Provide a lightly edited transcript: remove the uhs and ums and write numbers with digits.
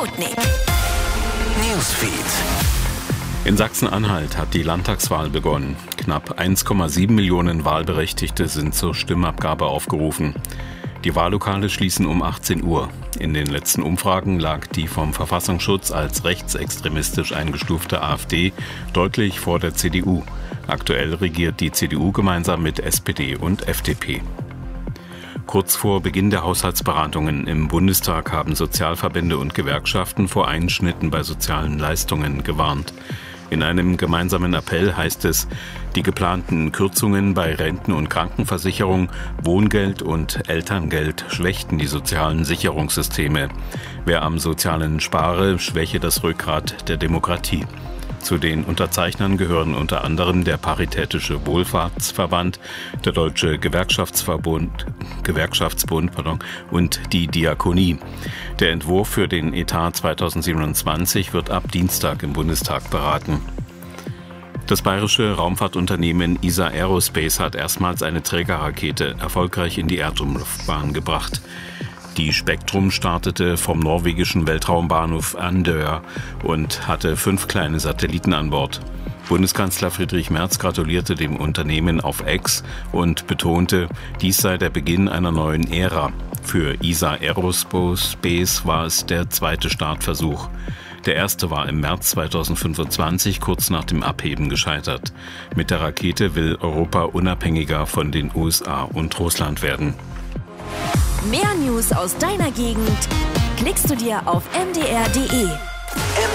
Sputnik. Newsfeed. In Sachsen-Anhalt hat die Landtagswahl begonnen. Knapp 1,7 Millionen Wahlberechtigte sind zur Stimmabgabe aufgerufen. Die Wahllokale schließen um 18 Uhr. In den letzten Umfragen lag die vom Verfassungsschutz als rechtsextremistisch eingestufte AfD deutlich vor der CDU. Aktuell regiert die CDU gemeinsam mit SPD und FDP. Kurz vor Beginn der Haushaltsberatungen im Bundestag haben Sozialverbände und Gewerkschaften vor Einschnitten bei sozialen Leistungen gewarnt. In einem gemeinsamen Appell heißt es, die geplanten Kürzungen bei Renten- und Krankenversicherung, Wohngeld und Elterngeld schwächten die sozialen Sicherungssysteme. Wer am Sozialen spare, schwäche das Rückgrat der Demokratie. Zu den Unterzeichnern gehören unter anderem der Paritätische Wohlfahrtsverband, der Deutsche Gewerkschaftsbund und die Diakonie. Der Entwurf für den Etat 2027 wird ab Dienstag im Bundestag beraten. Das bayerische Raumfahrtunternehmen ESA Aerospace hat erstmals eine Trägerrakete erfolgreich in die Erdumlaufbahn gebracht. Die Spektrum startete vom norwegischen Weltraumbahnhof Andøya und hatte 5 kleine Satelliten an Bord. Bundeskanzler Friedrich Merz gratulierte dem Unternehmen auf X und betonte, dies sei der Beginn einer neuen Ära. Für ESA Aerospace war es der zweite Startversuch. Der erste war im März 2025 kurz nach dem Abheben gescheitert. Mit der Rakete will Europa unabhängiger von den USA und Russland werden. Mehr News aus deiner Gegend klickst du dir auf mdr.de.